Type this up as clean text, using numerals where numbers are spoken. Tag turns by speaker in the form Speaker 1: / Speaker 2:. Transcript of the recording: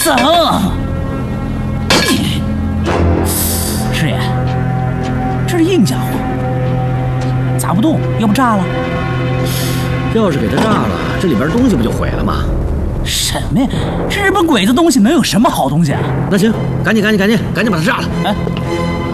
Speaker 1: 走。师爷，这是硬家伙，砸不动，要不炸了？
Speaker 2: 要是给它炸了，这里边东西不就毁了吗？
Speaker 1: 什么呀？这日本鬼子东西能有什么好东西啊？
Speaker 2: 那行，赶紧把它炸了！
Speaker 1: 哎。